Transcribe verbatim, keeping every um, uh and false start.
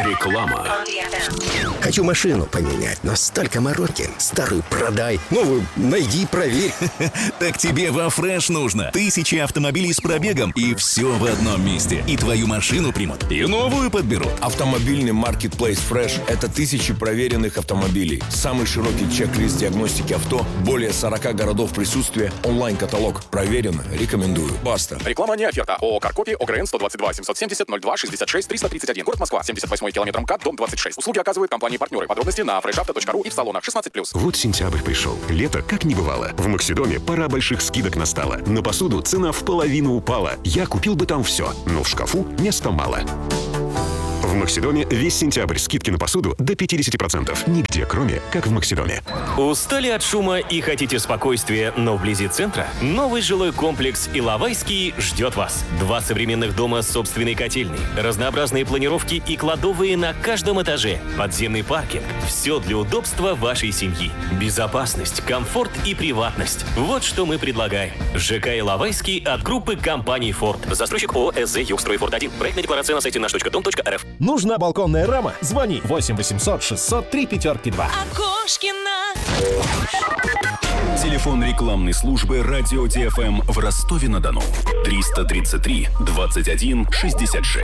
Реклама. Хочу машину поменять, но столько мороки. Старую продай, новую найди, проверь. Так тебе во Фреш нужно. Тысячи автомобилей с пробегом, и все в одном месте. И твою машину примут, и новую подберут. Автомобильный маркетплейс Fresh – это тысячи проверенных автомобилей. Самый широкий чек-лист диагностики авто, более сорока городов присутствия, онлайн-каталог. Проверено, рекомендую. Баста. Реклама не оферта. ООО «Каркопи», ОГРН сто двадцать два семьсот семьдесят ноль два шестьдесят шесть триста тридцать один. Город Москва. семьдесят восьмой километр МКАД, дом двадцать шесть. Услуги оказывают компании-партнеры. Подробности на фреш авто точка ру и в салонах шестнадцать плюс. Вот сентябрь пришел. Лето как не бывало. В Максидоме пора больших скидок настала. На посуду цена в половину упала. Я купил бы там все, но в шкафу места мало. В Максидоме весь сентябрь скидки на посуду до пятьдесят процентов. Нигде, кроме как в Максидоме. Устали от шума и хотите спокойствия, но вблизи центра? Новый жилой комплекс «Иловайский» ждет вас. Два современных дома с собственной котельной, разнообразные планировки и кладовые на каждом этаже, подземный паркинг. Все для удобства вашей семьи. Безопасность, комфорт и приватность. Вот что мы предлагаем. ЖК «Иловайский» от группы компаний «Форд». Застройщик ООО «СЗ Югстройфорд один». Проектная декларация на сайте наш точка дом точка эр эф. Нужна балконная рама? Звони восемь восемьсот шестьсот три пятерки два. Окошкина. Телефон рекламной службы «Радио ТФМ» в Ростове-на-Дону. триста тридцать три двадцать один шестьдесят шесть.